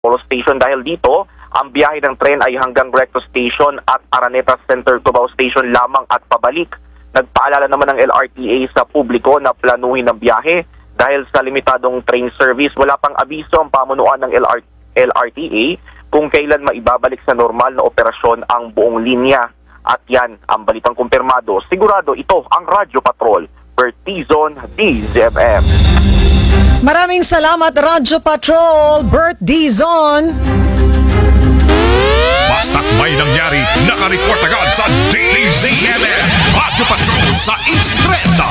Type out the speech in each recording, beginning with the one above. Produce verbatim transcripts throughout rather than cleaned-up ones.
Polo Station dahil dito, ang biyahe ng tren ay hanggang Recto Station at Araneta Center Cubao Station lamang at pabalik. Nagpaalala naman ng L R T A sa publiko na planuhin ang biyahe dahil sa limitadong train service. Wala pang abiso ang pamunuan ng L R T A kung kailan maibabalik sa normal na operasyon ang buong linya. At yan ang balitang kumpirmado. Sigurado ito ang Radyo Patrol, Bert Dizon, D Z M M. Maraming salamat, Radyo Patrol, Bert Dizon. Basta't may nangyari, nakareport agad sa D Z M M. Radyo Patrol sa Instreta.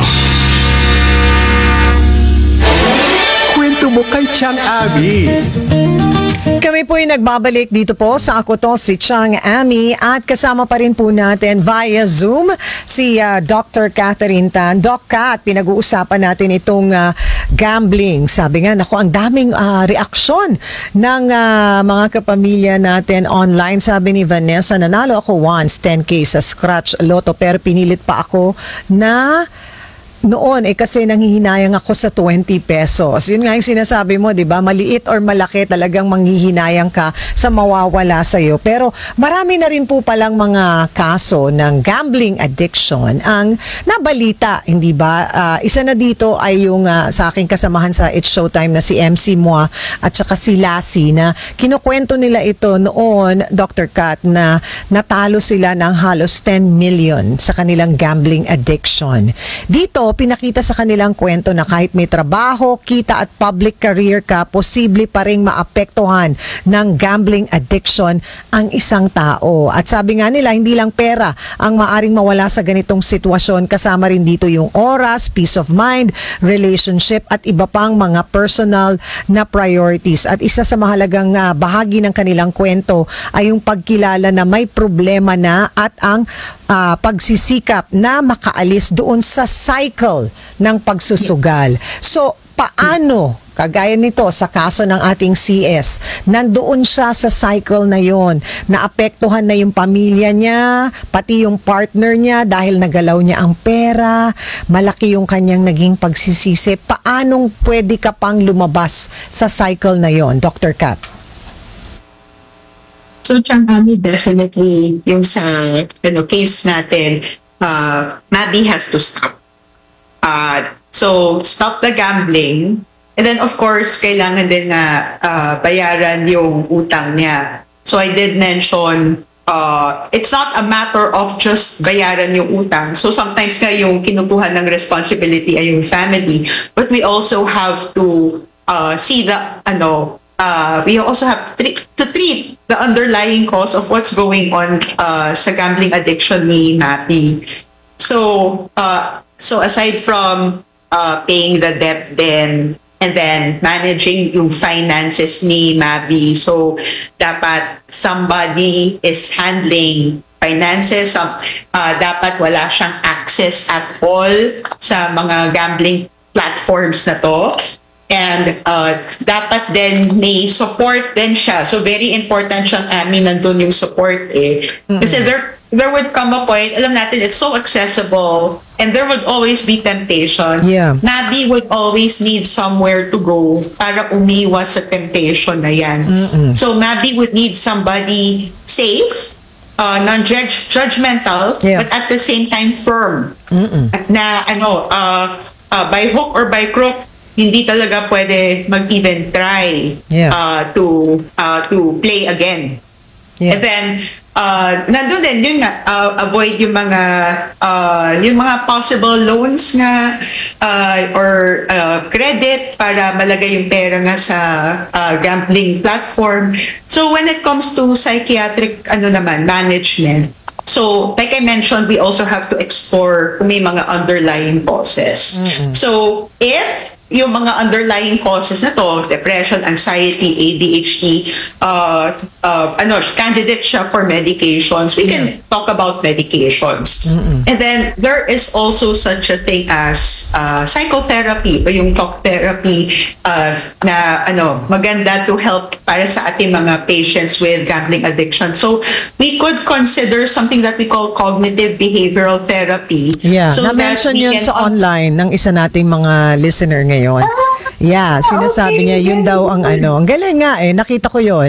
Kwento mo kay Chang Ami. Kami po'y nagbabalik dito po sa Ako To, si Chang Ami, at kasama pa rin po natin via Zoom si uh, Doctor Catherine Tan. Doc Cat, pinag-uusapan natin itong uh, gambling. Sabi nga, naku, ang daming uh, reaksyon ng uh, mga kapamilya natin online. Sabi ni Vanessa, nanalo ako once, ten K sa Scratch Lotto, pero pinilit pa ako na noon eh kasi nanghihinayang ako sa twenty pesos. Yun nga yung sinasabi mo, di ba? Maliit or malaki, talagang manghihinayang ka sa mawawala sa'yo. Pero marami na rin po palang mga kaso ng gambling addiction ang nabalita, hindi ba? Uh, isa na dito ay yung uh, sa aking kasamahan sa It's Showtime na si M C Moa at saka si Lassie, na kinukwento nila ito noon, Doctor Kat, na natalo sila ng halos ten million sa kanilang gambling addiction. Dito, pinakita sa kanilang kwento na kahit may trabaho, kita at public career ka, posible pa rin maapektuhan ng gambling addiction ang isang tao. At sabi nga nila, hindi lang pera ang maaring mawala sa ganitong sitwasyon, kasama rin dito yung oras, peace of mind, relationship at iba pang mga personal na priorities. At isa sa mahalagang uh, bahagi ng kanilang kwento ay yung pagkilala na may problema na at ang uh, pagsisikap na makaalis doon sa cycle ng pagsusugal. So, paano, kagaya nito sa kaso ng ating C S, nandoon siya sa cycle na yon, naapektuhan na yung pamilya niya, pati yung partner niya dahil nagalaw niya ang pera, malaki yung kanyang naging pagsisisi. Paanong pwede ka pang lumabas sa cycle na yon, Doctor Kat? So, Chang Ami, definitely yung sa ano, case natin, uh, Mabi has to stop. Uh, so, stop the gambling. And then, of course, kailangan din na uh, bayaran yung utang niya. So, I did mention, uh, it's not a matter of just bayaran yung utang. So, sometimes nga yung kinukuha ng responsibility ay yung family. But we also have to uh, see the, ano, uh, we also have to, to treat the underlying cause of what's going on uh, sa gambling addiction ni Mabi. So, uh, So aside from uh, paying the debt then and then managing yung finances ni Mabi, so dapat somebody is handling finances, uh, uh, dapat wala siyang access at all sa mga gambling platforms na to. And uh, dapat din may support din siya. So very important siyang amin nandun yung support eh. Mm-hmm. Kasi there there would come a point, alam natin, it's so accessible and there would always be temptation. Yeah. Mabi would always need somewhere to go para umiwas sa temptation na yan. Mm-mm. So Mabi would need somebody safe, uh, non-judgmental, yeah. but at the same time firm. Mm-mm. Na ano, uh, uh, by hook or by crook, hindi talaga pwede mag-even try yeah. uh, to uh, to play again. Yeah. And then, uh, nandun din, yun nga, uh, avoid yung mga, uh, yung mga possible loans nga, uh, or uh, credit para malagay yung pera nga sa uh, gambling platform. So when it comes to psychiatric, ano naman, management, so like I mentioned, we also have to explore kung may mga underlying causes. Mm-hmm. So if yung mga underlying causes na to, depression, anxiety, A D H D, uh, uh, ano, candidate siya for medications, we can yeah. talk about medications. Mm-mm. And then there is also such a thing as uh, psychotherapy, o yung talk therapy uh, na ano, maganda to help para sa ating mga patients with gambling addiction. So we could consider something that we call cognitive behavioral therapy. Yeah, so na-mention yun can, sa online ng isa nating mga listener ngayon. Yeah, sinasabi okay, niya yun very daw ang good. ano. Ang galing nga eh, nakita ko yun.